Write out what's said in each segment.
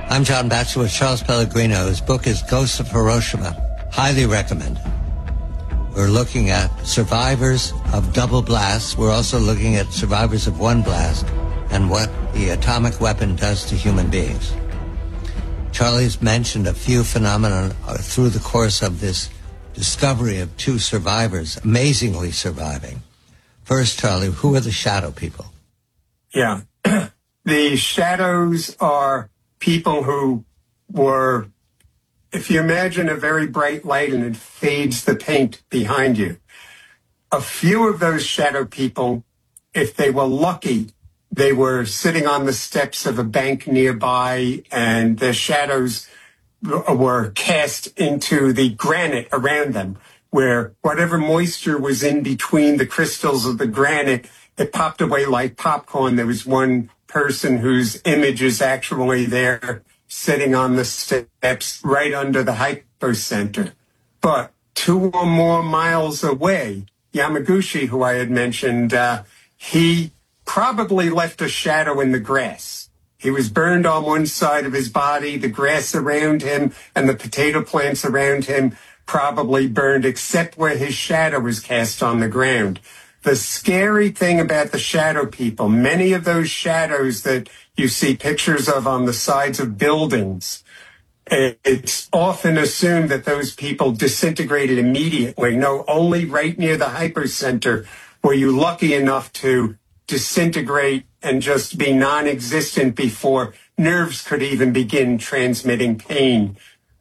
I'm John Batchelor with Charles Pellegrino. His book is Ghosts of Hiroshima. Highly recommended. We're looking at survivors of double blasts. We're also looking at survivors of one blast and what the atomic weapon does to human beings. Charlie's mentioned a few phenomena through the course of this discovery of two survivors, amazingly surviving. First, Charlie, who are the shadow people? Yeah. The shadows are people who were, if you imagine a very bright light and it fades the paint behind you, a few of those shadow people, if they were lucky, they were sitting on the steps of a bank nearby and their shadows were cast into the granite around them, where whatever moisture was in between the crystals of the granite, it popped away like popcorn. There was one person whose image is actually there sitting on the steps right under the hypocenter. But 2 or more miles away, Yamaguchi, who I had mentioned, he probably left a shadow in the grass. He was burned on one side of his body. The grass around him and the potato plants around him probably burned, except where his shadow was cast on the ground. The scary thing about the shadow people, many of those shadows that you see pictures of on the sides of buildings, it's often assumed that those people disintegrated immediately. No, only right near the hypocenter were you lucky enough to disintegrate and just be non-existent before nerves could even begin transmitting pain.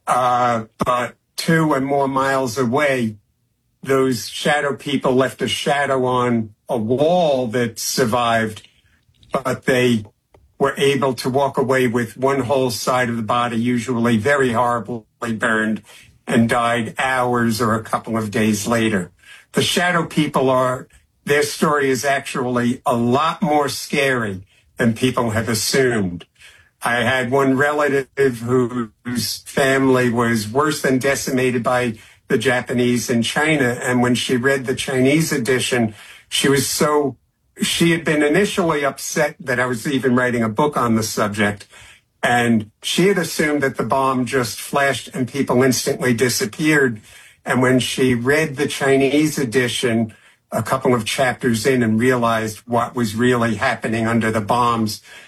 But 2 or more miles away, those shadow people left a shadow on a wall that survived, but they were able to walk away with one whole side of the body, usually very horribly burned, and died hours or a couple of days later. The shadow people their story is actually a lot more scary than people have assumed. I had one relative whose family was worse than decimated by the Japanese in China. And when she read the Chinese edition, she had been initially upset that I was even writing a book on the subject. And she had assumed that the bomb just flashed and people instantly disappeared. And when she read the Chinese edition, a couple of chapters in, and realized what was really happening under the bombs,